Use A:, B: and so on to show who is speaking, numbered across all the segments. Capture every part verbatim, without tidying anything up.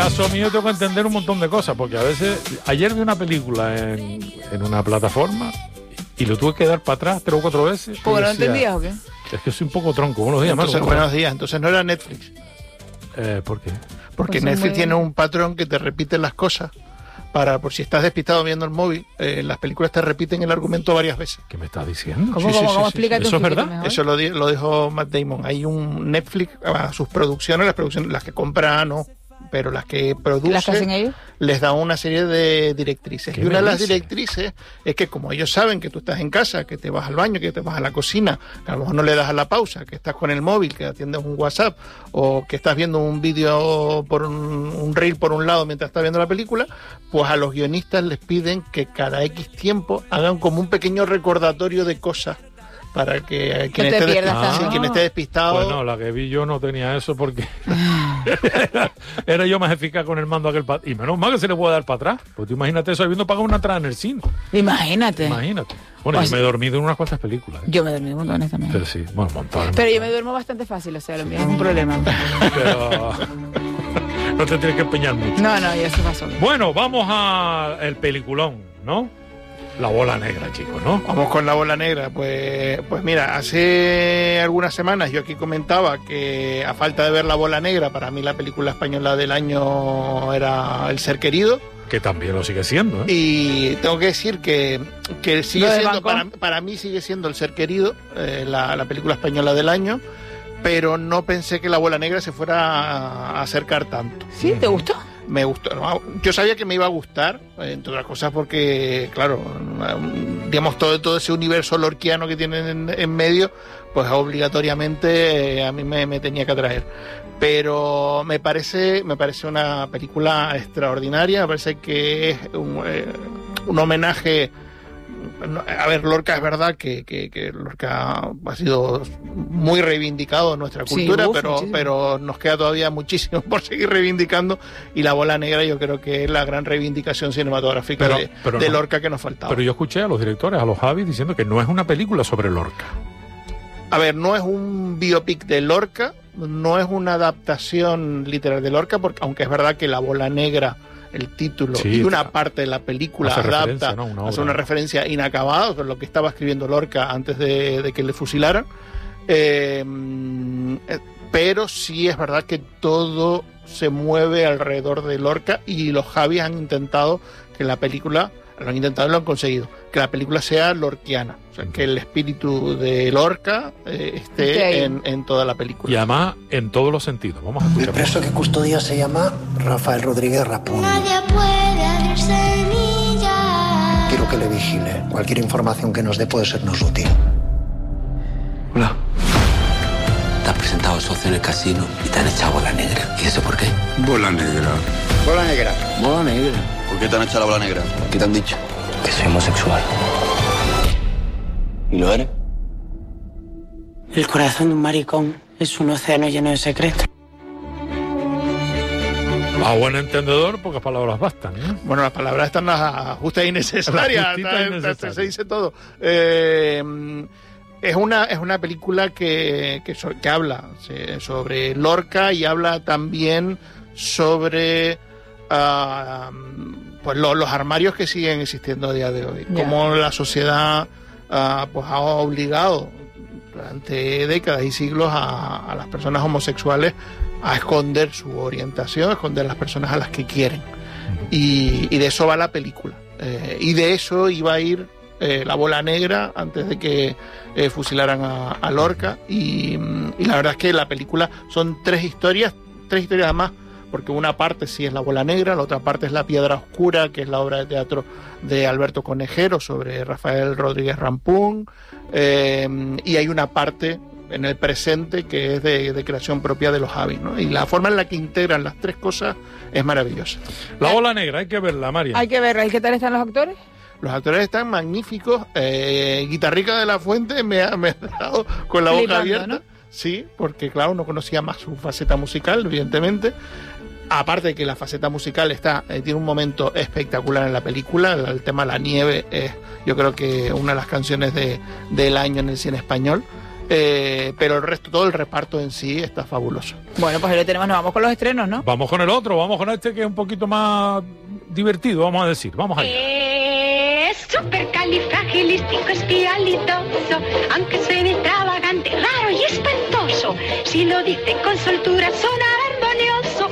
A: Caso mío tengo que entender un montón de cosas, porque a veces, ayer vi una película en, en una plataforma y lo tuve que dar para atrás tres o cuatro veces.
B: ¿Porque no entendías o qué?
A: Es que soy un poco tronco. Buenos días,
C: entonces,
A: Marco.
C: Buenos días. Entonces no era Netflix.
A: Eh, ¿Por qué?
C: Porque
B: Pues
C: Netflix
B: muy...
C: tiene un patrón que te repite las cosas. Para, por si estás despistado viendo el móvil, eh, las películas te repiten el argumento varias veces.
A: ¿Qué me estás diciendo?
B: ¿Cómo,
C: Sí,
B: cómo,
C: sí,
B: cómo?
C: sí, sí.
B: Explícate
A: ¿Eso
B: un
A: es
B: poquito
A: verdad?
B: mejor.
C: Eso lo, di- lo dijo Matt Damon. Hay un Netflix, a sus producciones, las producciones, las que compra no, pero las que produce,
B: ¿Las que hacen ellos?
C: les da una serie de directrices.
A: ¿Qué
C: Y una de
A: me
C: las
A: dice?
C: directrices es que como ellos saben que tú estás en casa, que te vas al baño, que te vas a la cocina, que a lo mejor no le das a la pausa, que estás con el móvil, que atiendes un WhatsApp, o que estás viendo un vídeo por un, un reel por un lado mientras estás viendo la película, pues a los guionistas les piden que cada X tiempo hagan como un pequeño recordatorio de cosas para que quien,
B: te
C: esté,
B: pierdas
C: despi-
A: tanto.
C: sí, quien esté despistado.
A: Bueno, la que vi yo no tenía eso porque era, era yo más eficaz con el mando aquel pa- y menos mal que se le puede dar para atrás. Pues tú imagínate eso habiendo pagado una entrada en el cine.
B: Imagínate.
A: Imagínate. Bueno,
B: Pues-
A: yo me he dormido en unas cuantas películas. ¿eh?
B: Yo me dormí montones también.
A: Pero sí, bueno, montones.
B: Pero yo me duermo bastante fácil, o sea, lo mío es un problema.
A: Pero no te tienes que empeñar mucho.
B: No, no, ya se pasó.
A: Bueno, vamos a el peliculón, ¿no? La bola negra, chicos, ¿no?
C: Vamos con la bola negra. Pues, pues mira, hace algunas semanas yo aquí comentaba que a falta de ver la bola negra, para mí la película española del año era El ser querido.
A: Que también lo sigue siendo, ¿eh?
C: Y tengo que decir que, que sigue
B: ¿Lo de
C: siendo,
B: Banco?
C: para, para mí sigue siendo El ser querido, eh, la, la película española del año, pero no pensé que la bola negra se fuera a acercar tanto.
B: ¿Sí? ¿Te gustó?
C: Me gustó. ¿no? Yo sabía que me iba a gustar, entre otras cosas porque, claro, digamos, todo, todo ese universo lorquiano que tienen en, en medio, pues obligatoriamente eh, a mí me, me tenía que atraer. Pero me parece, me parece una película extraordinaria, me parece que es un, eh, un homenaje. A ver, Lorca es verdad que, que, que Lorca ha sido muy reivindicado en nuestra
B: Sí,
C: cultura,
B: uf,
C: pero,
B: muchísimo.
C: pero nos queda todavía muchísimo por seguir reivindicando, y La bola negra yo creo que es la gran reivindicación cinematográfica
A: Pero-
C: de,
A: pero
C: de
A: no.
C: Lorca que nos faltaba.
A: Pero yo escuché a los directores, a los Javis, diciendo que no es una película sobre Lorca.
C: A ver, no es un biopic de Lorca, no es una adaptación literal de Lorca, porque aunque es verdad que La bola negra, el título
A: Sí,
C: y una
A: claro.
C: parte de la película
A: Hace
C: adapta,
A: referencia, ¿no? Una
C: hace
A: obra.
C: una referencia inacabada con lo que estaba escribiendo Lorca antes de, de que le fusilaran. Eh, eh, pero sí es verdad que todo se mueve alrededor de Lorca, y los Javis han intentado que la película, lo han intentado y lo han conseguido, que la película sea lorquiana, o sea, que el espíritu de Lorca eh, esté
B: Esté ahí.
C: en, en toda la película.
A: Y además, en todos los sentidos. Vamos a
D: El
A: escuchar.
D: preso que custodia se llama Rafael Rodríguez Rapón.
E: Nadie puede abrirse ni ya.
D: Quiero que le vigile. Cualquier información que nos dé puede sernos útil.
F: Hola. Te has presentado a socio en el casino y te han echado bola negra. ¿Y eso por qué?
G: Bola negra.
D: Bola negra.
F: Bola negra.
G: ¿Por qué te han echado la bola negra? ¿Qué te han dicho?
F: Que soy homosexual.
G: ¿Y lo eres?
H: El corazón de un maricón es un océano lleno de secretos.
A: A buen entendedor, pocas palabras bastan, ¿eh?
C: Bueno, las palabras están las justas y necesarias,
A: Las justitas y
C: está- está-
A: necesarias.
C: se dice todo. Eh, es una es una película que, que, so- que habla sí, sobre Lorca, y habla también sobre ah, pues lo- los armarios que siguen existiendo a día de hoy,
B: Ya.
C: cómo la sociedad ah, pues ha obligado durante décadas y siglos a, a las personas homosexuales a esconder su orientación, a esconder las personas a las que quieren. Y, y de eso va la película. Eh, y de eso iba a ir eh, La bola negra antes de que eh, fusilaran a, a Lorca. Y, mm, y la verdad es que la película son tres historias, tres historias más, porque una parte sí es La bola negra, la otra parte es La piedra oscura, que es la obra de teatro de Alberto Conejero sobre Rafael Rodríguez Rampún. Eh, y hay una parte en el presente que es de, de creación propia de los Javis, ¿no? Y la forma en la que integran las tres cosas es maravillosa.
A: La bola negra, hay que verla, María.
B: Hay que verla. ¿Y qué tal están los actores?
C: Los actores están magníficos. Eh, Guitarrica de la Fuente me ha, me ha dejado con la boca
B: Flipando,
C: abierta.
B: ¿no?
C: Sí, porque claro, no conocía más su faceta musical, evidentemente. Aparte de que la faceta musical está eh, tiene un momento espectacular en la película. El, el tema La nieve es, yo creo que una de las canciones de, del año en el cine español. eh, pero el resto, todo el reparto en sí está fabuloso.
B: Bueno, pues ahí lo tenemos, nos vamos con los estrenos, ¿no?
A: Vamos con el otro, vamos con este que es un poquito más divertido, vamos a decir, vamos allá.
E: Es supercalifragilisticoespialidoso, aunque suene extravagante, raro y espantoso. Si lo dice con soltura, suena armonioso.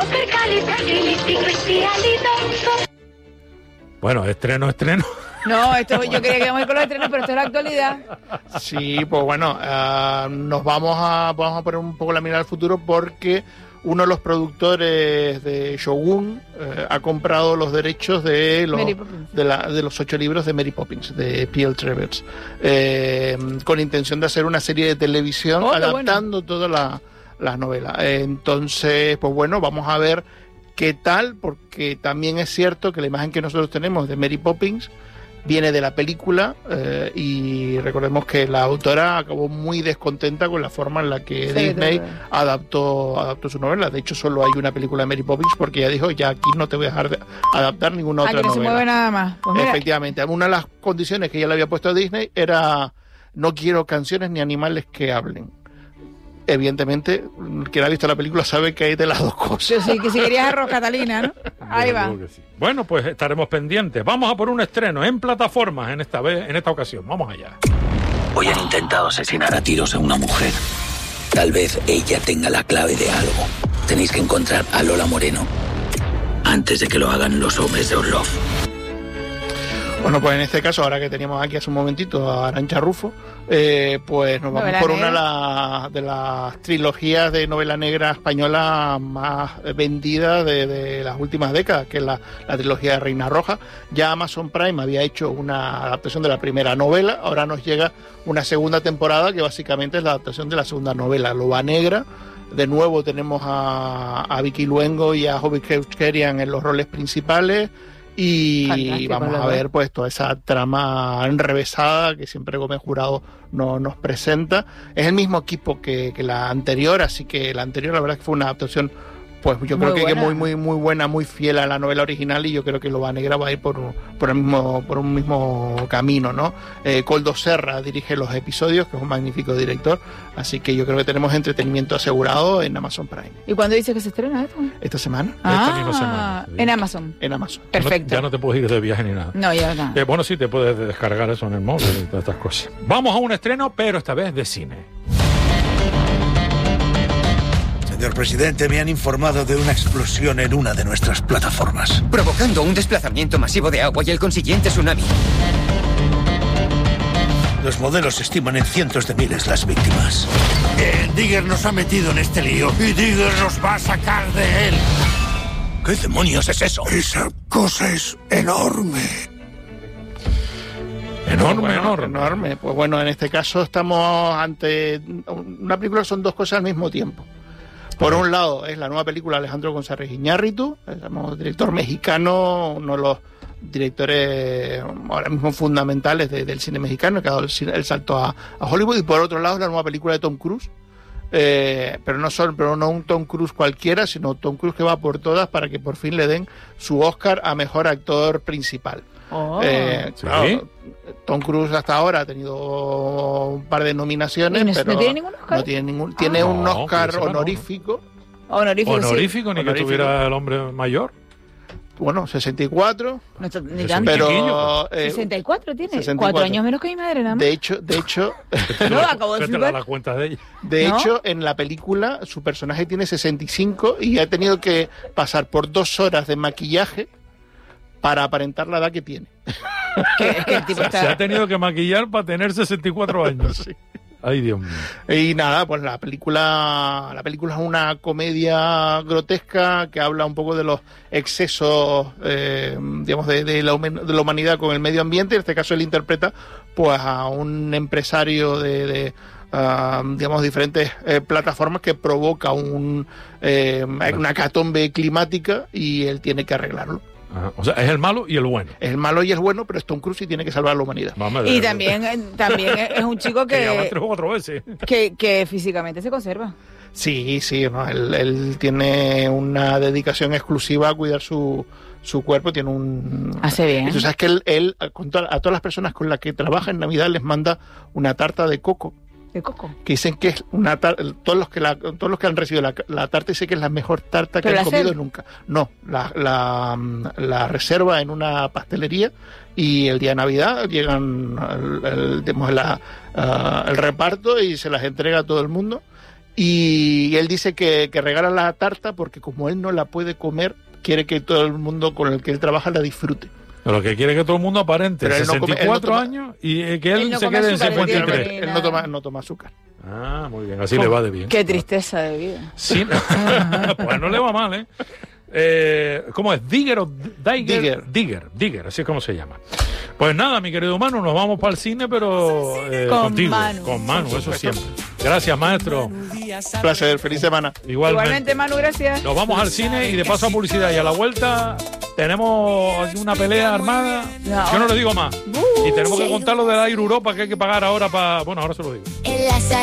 E: Supercalifragilisticoespialidoso.
A: Bueno, estreno, estreno.
B: No, esto yo quería que íbamos a ir con los estrenos, pero esto es la actualidad.
C: Sí, pues bueno, uh, nos vamos a, vamos a poner un poco la mirada al futuro porque uno de los productores de Shogun eh, ha comprado los derechos de los, de, la, de los ocho libros de Mary Poppins, de P L Travers, eh, con intención de hacer una serie de televisión
B: oh,
C: adaptando
B: bueno.
C: toda la, la novela. Entonces, pues bueno, vamos a ver qué tal, porque también es cierto que la imagen que nosotros tenemos de Mary Poppins viene de la película eh, y recordemos que la autora acabó muy descontenta con la forma en la que sí, Disney adaptó, adaptó su novela. De hecho, solo hay una película de Mary Poppins porque ella dijo, ya aquí no te voy a dejar de adaptar ninguna otra
B: que no
C: novela.
B: Se mueve nada más. Pues mira.
C: Efectivamente, una de las condiciones que ella le había puesto a Disney era no quiero canciones ni animales que hablen. Evidentemente, quien ha visto la película sabe que hay de las dos cosas.
B: Sí, que si querías arroz Catalina, ¿no? Ahí va.
A: Sí. Bueno, pues estaremos pendientes. Vamos a por un estreno en plataformas en esta vez, en esta ocasión. Vamos allá.
F: Hoy han intentado asesinar a tiros a una mujer. Tal vez ella tenga la clave de algo. Tenéis que encontrar a Lola Moreno antes de que lo hagan los hombres de Orlov.
C: Bueno, pues en este caso, ahora que teníamos aquí hace un momentito a Arantxa Rufo, eh, pues nos vamos novela por negra. Una de, la, de las trilogías de novela negra española más vendida de, de las últimas décadas, que es la, la trilogía de Reina Roja. Ya Amazon Prime había hecho una adaptación de la primera novela, ahora nos llega una segunda temporada que básicamente es la adaptación de la segunda novela, Loba Negra. De nuevo tenemos a, a Vicky Luengo y a Jovi Keuchkerian en los roles principales. Y fantástico, vamos a ver pues toda esa trama enrevesada que siempre Gómez Jurado no, nos presenta. Es el mismo equipo que, que la anterior, así que la anterior la verdad es que fue una adaptación pues yo muy creo que, que muy muy muy buena, muy fiel a la novela original, y yo creo que Loba Negra va a ir por, por el mismo por un mismo camino, ¿no? Eh, Koldo Serra dirige los episodios, que es un magnífico director, así que yo creo que tenemos entretenimiento asegurado en Amazon Prime.
B: ¿Y cuándo dice que se estrena esto?
C: Esta semana.
B: Ah,
A: Esta misma semana.
B: En Amazon.
C: En Amazon.
B: Perfecto.
A: Ya no, ya no te puedes ir de viaje ni nada.
B: No, ya no.
A: Eh, bueno, sí, te puedes descargar eso en el móvil y todas estas cosas. Vamos a un estreno, pero esta vez de cine.
I: Señor presidente, me han informado de una explosión en una de nuestras plataformas,
J: provocando un desplazamiento masivo de agua y el consiguiente tsunami.
I: Los modelos estiman en cientos de miles las víctimas. Eh, Digger nos ha metido en este lío y Digger nos va a sacar de él. ¿Qué demonios es eso? Esa cosa es enorme.
A: Enorme,
C: bueno,
A: enorme.
C: Enorme. Pues bueno, en este caso estamos ante una película que son dos cosas al mismo tiempo. Por un lado es la nueva película de Alejandro González Iñárritu, el director mexicano, uno de los directores ahora mismo fundamentales de, del cine mexicano, que ha dado el, el salto a, a Hollywood. Y por otro lado es la nueva película de Tom Cruise, eh, pero no solo, pero no un Tom Cruise cualquiera, sino Tom Cruise que va por todas para que por fin le den su Oscar a mejor actor principal.
B: Oh,
C: eh,
A: ¿sí?
C: Claro, Tom Cruise hasta ahora ha tenido un par de nominaciones,
B: no,
C: pero
B: no tiene ningún Oscar.
C: No tiene, ningún, tiene
A: ah,
C: un
A: no,
C: Oscar
A: no,
C: honorífico.
B: Honorífico,
A: honorífico
B: sí.
A: ni
C: Honorífico.
A: que tuviera el hombre mayor.
C: Bueno, sesenta y cuatro.
B: No está, ni
A: Es
B: tanto.
A: un
C: Pero eh,
B: sesenta y cuatro tiene.
C: sesenta y cuatro.
B: Cuatro años menos que mi madre, nada más.
C: de hecho, de hecho,
B: No, acabo de
A: Que te
B: flipar.
A: da la cuenta de ella.
C: de
B: ¿No?
C: hecho, en la película su personaje tiene sesenta y cinco y ha tenido que pasar por dos horas de maquillaje para aparentar la edad que tiene.
B: Que, es que el tipo
A: Se,
B: está...
A: se ha tenido que maquillar para tener sesenta y cuatro años.
C: Sí.
A: Ay, Dios mío.
C: Y nada, pues la película, la película es una comedia grotesca que habla un poco de los excesos, eh, digamos, de, de, la, de la humanidad con el medio ambiente. En este caso él interpreta, pues, a un empresario de, de uh, digamos, diferentes eh, plataformas que provoca un, eh, una hecatombe climática y él tiene que arreglarlo.
A: Ajá. O sea, es el malo y el bueno.
C: Es el malo y es bueno, pero es Tom Cruise y tiene que salvar a la humanidad.
A: Vamos,
B: Y también, eh, también es un chico
A: que ya van
B: que,
A: tres o cuatro veces.
B: que, que físicamente se conserva.
C: Sí, sí, no, él, él tiene una dedicación exclusiva a cuidar su, su cuerpo, tiene un...
B: Hace bien.
C: Y tú sabes que él, él con to- a todas las personas con las que trabaja en Navidad les manda una tarta de coco
B: De coco.
C: Que dicen que es una tarta, todos los que la, todos los que han recibido la, la tarta dicen que es la mejor tarta que
B: ¿Pero
C: han
B: la
C: comido
B: hacer?
C: nunca. No, la, la, la reserva en una pastelería y el día de Navidad llegan el, el, digamos, la, uh, el reparto y se las entrega a todo el mundo. Y él dice que, que regala la tarta porque como él no la puede comer, quiere que todo el mundo con el que él trabaja la disfrute.
A: Lo que quiere es que todo el mundo aparente
C: Pero él no come-
A: sesenta y cuatro
C: él no toma-
A: años y eh, que él,
B: Él no
A: se
B: come
A: quede en
B: azúcar, él
A: cincuenta y
B: tiene-
A: tres.
C: Él no toma, no toma azúcar.
A: Ah, muy bien, así le va de bien.
B: Qué tristeza de vida.
A: Sí, pues no le va mal, ¿eh? Eh, ¿Cómo es? ¿Digger o Digger?
C: Digger.
A: Digger, Digger, así es como se llama. Pues nada, mi querido Manu, nos vamos para el cine, pero eh,
B: Con
A: contigo,
B: Manu.
A: con Manu,
C: Por
A: eso
C: supuesto.
A: siempre. Gracias, maestro.
C: Placer, feliz semana.
A: Igualmente.
B: Igualmente, Manu, gracias.
A: Nos vamos al cine y de paso a publicidad. Y a la vuelta tenemos una pelea armada.
B: No.
A: Yo no le digo más. Y tenemos que contar lo de la Air Europa que hay que pagar ahora para... Bueno, ahora se lo digo.
K: En la